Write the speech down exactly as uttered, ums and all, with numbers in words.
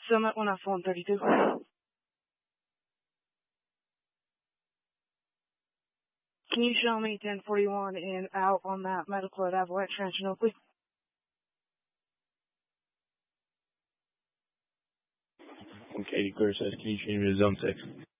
Summit one F one thirty-two. Can you show me ten forty-one and out on that medical at Avalanche Ranch in Oakley? Okay, Clear says, can you change me to zone six?